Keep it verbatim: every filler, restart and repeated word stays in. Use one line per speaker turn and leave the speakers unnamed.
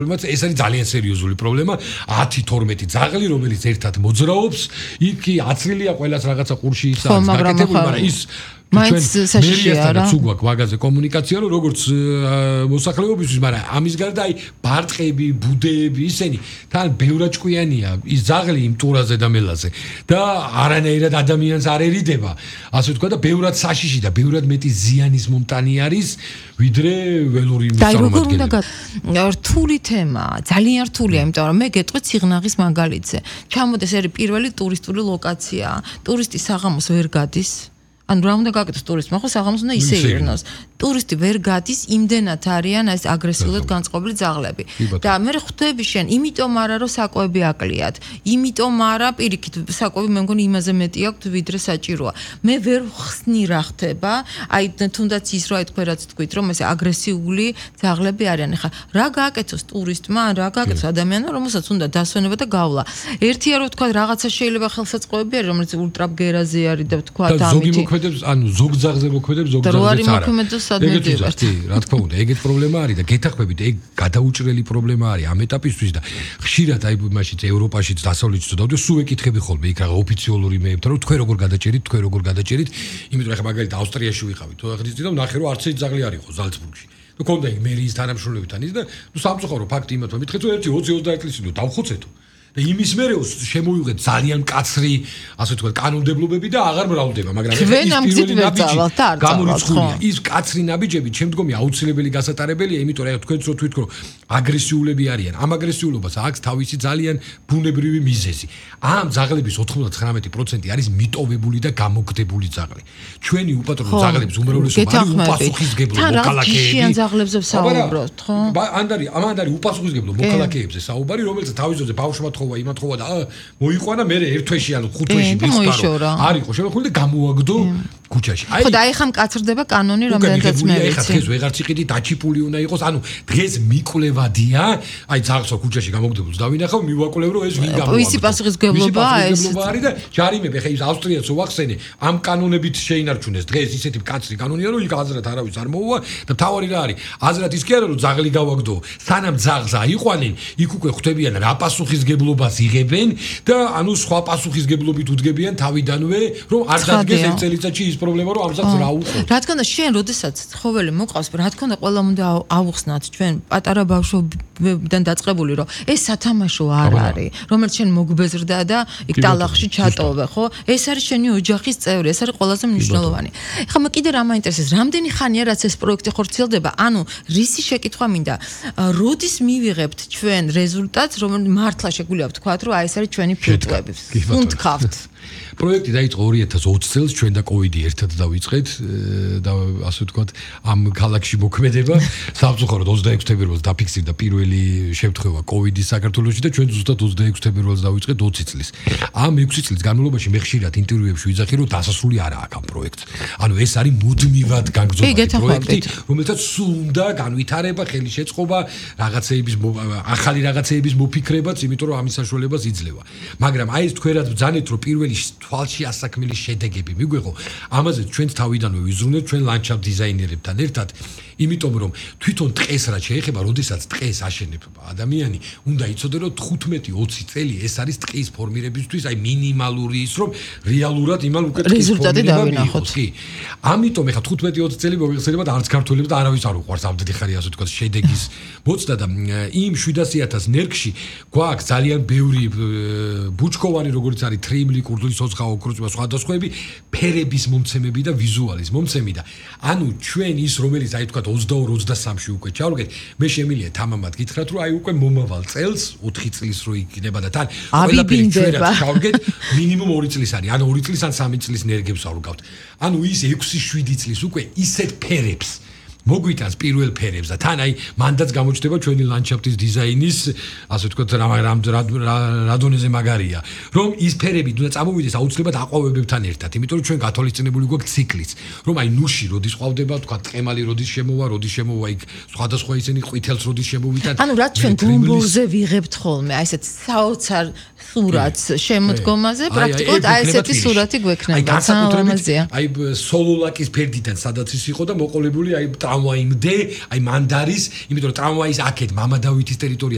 რომელიც ეს არის ძალიან სერიოზული პრობლემა. ათი თორმეტი ძაღლი, რომელიც ერთად მოძრაობს, იქ აცრილია ყველას რაღაცა ყურში ის არის გაკეთებული, მაგრამ ის
მაინც საშიშია რა.
თუ გვაქვს ვაგაზე კომუნიკაცია, რომ როგორც მოსახლეობისთვის, მაგრამ ამის გარდა აი ბარტყები, ბუდეები, ისინი თან ბევრად ჭკვიანია ის ძაღლი იმ ტურაზე და მელაზე და არანაირად ადამიანს არ ერიდება, ასე ვთქვა და ბევრად საშიში და ბევრად მეტი ზიანის მომტანი არის, ვიდრე ველური
მისწავლომადგენები. რთული თემაა, ძალიან რთულია, იმიტომ რომ მე გეტყვით სიღნაღის მაგალითზე. ჩამოდეს ერი პირველი ტურისტული ლოკაციაა. ტურისტი საღამოს ვერ გადის. ანუ რა უნდა გაკეთოს ტურისტმა, ხო საღამოს უნდა ისე ირნოს. ტურისტი ვერ გადის, იმდენად არიან ეს აგრესიულად განწყობილი ძაღლები. და მე ხვდები შენ, იმიტომ არა რომ საკვები აკლიათ, იმიტომ არა პირიქით საკვები მე მგონი იმაზე მეტი აქვს ვიდრე საჭიროა. მე ვერ ხსნი რა ხდება, აი თუნდაც ის რომ აი თქვენ რაც თქვით რომ ესე აგრესიული ძაღლები არიან. ეხლა რა გააკეთოს ტურისტმა, რა გააკეთოს ადამიანმა, რომელსაც უნდა დასვენება და გავლა. ერთია რომ თქვა რაღაცა შეიძლება ხელსაწყოები არის, რომელიც ულტრაბგერაზე არის და თქვა ამით
ანუ ზოგ ძაღლზე მოქმედებს, ზოგ ძაღლზე არა. ეგეთი რა თქმა უნდა, ეგეთ პრობლემა არის და გეთახმებით, ეგ გადაუჭრელი პრობლემა არის ამ ეტაპისთვის და ხშირად აი მაშინ ევროპაშიც დასავლეთშიც დავდე, სულ ეკითხები ხოლმე იქ რა ოფიციალური მეებთან, რომ თქვენ როგორ გადაჭერით, თქვენ როგორ გადაჭერით, იმიტომ ახლა მაგალითად ავსტრიაში ვიყავით, თუ ახლა ძიძა ნახე რომ არც ერთი ძაღლი არ იყო ზალცბურგში. ნუ კონდა იქ მერიის თანამშრომლებთან ის და ნუ სამწუხარო ფაქტი იმათმა მითხეთ, რომ ერთი ოცი ოცდაექვსი წელი ნუ დავხოცეთო. და იმის მერეოს შემოვიღეთ ძალიან მკაცრი, ასე ვთქვათ, კანონმდებლობები და აღარ მრავლდება, მაგრამ
ეს პირველი ნაბიჯი
გამორიცხულია. ის მკაცრი ნაბიჯები შემდგომი აუცილებელი გასატარებელია, იმიტომ რომ თქვენც რო თვითონ აგრესიულები არიან. ამ აგრესიულობას აქვს თავისი ძალიან ბუნებრივი მიზეზი. ამ ძაღლების ოთხმოცდათხრამეტი პროცენტი არის მიტოვებული და გამოგდებული ძაღლი. ჩვენი უპატრონო ძაღლების უმრავლესობა არის უპასუხისმგებლო მოქალაქეები.
თან ძაღლებზე საუბრობთ, ხო?
ან არის, ამან არის უპასუხისმგებლო მოქალაქეებზე საუბარი, რომელიც თავისოზე ბავშვმა ხოვა იმათ ხოვა და მოიყვანა მე ერთ თვეში ანუ ხუთ თვეში ვისპარო არ იყო შემოხული და გამოაგდო ქუჩაში.
აი ხო და აი ხა მკაცრდება კანონი რამდენადაც მე ვიცი.
ეხლა დღეს ვეღარც იყიდი დაჩიპული უნდა იყოს ანუ დღეს მიკვლევადია აი ძაღლსო ქუჩაში გამოგდებულს დავინახავ მივაკვლევ რომ ეს ვინ გამოაგდო.
ვისი პასუხისმგებლობაა ეს?
არის და ჯარიმები ხა ის ავსტრიაც ვახსენე ამ კანონებით შეინარჩუნეს დღეს ისეთი მკაცრი კანონია რომ იქ აზრად არავის არ მოუვა და თავარი რა არის აზრად ის კი არა რომ ძაღლი გავაგდო სანამ ძაღლს აიყვანენ იქ უკვე ხვდებიან რა პასუხისმგებლობას იღებენ და ანუ სხვა პასუხისმგებლობით უდგებიან თავიდანვე რომ არ დადგეს ერთ წელიწადში ის პრობლემა რომ ამ ზავს რა უყო.
რა თქმა უნდა შენ როდესაც ცხოველი მოყავს რა თქმა უნდა ყველა უნდა ავუხსნათ ჩვენ პატარა ბავშვობიდან დაწყებული რომ ეს სათამაშო არ არის რომელიც შენ მოგბეზრდა და იქ ტალახში ჩატოვე ხო ეს არის შენი ოჯახის წევრი ეს არის ყველაზე მნიშვნელოვანი. ეხლა მე კიდე რა მაინტერესებს რამდენი ხანია რაც ეს პროექტი ხორციელდება ანუ რისი შეკითხვა მინდა როდის მივიღებთ ჩვენ რეზულტატს რომელიც მართლა შეგვიძლია ვთქვათ რომ აი ეს არის ჩვენი ფილტვები ვუნდქავთ.
პროექტი დაიწყო ორი ათას ოცი წელს ჩვენ და კოვიდი ერთად დავიწყეთ და ასე ვთქვათ ამ ქალაქში მოქმედება სამწუხაროდ ოცდაექვსი თებერვალს დაფიქსირდა პირველი შემთხვევა კოვიდის საქართველოში და ჩვენ ზუსტად ოცდაექვსი თებერვალს დავიწყეთ ოცი წლის. ამ ექვსი წლის განმავლობაში მე ხშირად ინტერვიუებში ვიძახი რომ დასასრული არა აქვს ამ პროექტს. ანუ ეს არის მუდმივად განგზობადი პროექტი რომელსაც სულ უნდა განვითარება, ხელი შეწყობა, რაღაცეების ახალი რაღაცეების მოფიქრებაც, იმიტომ რომ ამის საშუალებას იძლევა. მაგრამ აი ეს თქვენ რაც ბრძანეთ რომ პირველი თვალში ასაქმელი შედეგები მიგვეღო ამაზე ჩვენც თავიდანვე ვიზრუნეთ ჩვენ ლანდშაფტ დიზაინერებთან ერთად იმიტომ რომ თვითონ ტყეს რაც შეეხება როდესაც ტყეს აშენებ ადამიანი უნდა იცოდე რომ თხუთმეტი ოცი წელი ეს არის ტყის ფორმირებისთვის აი მინიმალური ის რომ რეალურად იმან უკვე ტყის ფორმირება კი ამიტომ ეხა თხუთმეტი ოცი წელი მოიხსენებათ არც ქართველებს და არავის არ უყვარს ამდენი ხარი ასე ვთქვათ შედეგის მოცდა და იმ შვიდასი ათას ნერგში გვაქვს ძალიან ბევრი ბუჩქოვანი როგორც არის თრიმლი კურდღლის ოცხა ოქროწება სხვადასხვაები ფერების მომცემები და ვიზუალის მომცემი და ანუ ჩვენ ის რომელიც აი თქვა ოცდაორი ოცდასამში უკვე ჩავდგეთ მე შემიძლია თამამად გითხრათ რომ აი უკვე მომავალ წელს ოთხი წლის რო იქნება და თან ყველაფერი ჩვენაც ჩავდგეთ მინიმუმ ორი წლის არის ანუ ორი წლის ან სამი წლის ნერგებს ავგავთ ანუ ის ექვსი შვიდი წლის უკვე ისეთ ფერებს მოგვიტანს პირველ ფერებს და თან აი მანდაც გამოჩნდება ჩვენი ლანდშაფტის დიზაინის ასე ვთქვათ რა დონეზე მაგარია რომ ის ფერები უნდა წამოვიდეს აუცილებლად აყვავებებთან ერთად იმიტომ რომ ჩვენ გათვალისწინებული გვაქვს ციკლიც რომ აი ნუში როდის ყვავდება ვთქვათ ტყემალი როდის შემოვა როდის შემოვა იქ სხვადასხვა ისინი ყვითელს როდის შემოვიდნენ
ანუ რა ჩვენ გუმბურზე ვიღებთ ხოლმე აი ესეთ საოცარ სურათს შემოდგომაზე პრაქტიკულად აი ესეთი სურათი გვექნება
განსაკუთრებით აი სოლოლაკის ფერდიდან სადაც ის იყო და მოყოლებული აი ტრამვაიმდე, აი მანდარის, იმიტომ რომ ტრამვაის აქეთ მამადავითის ტერიტორია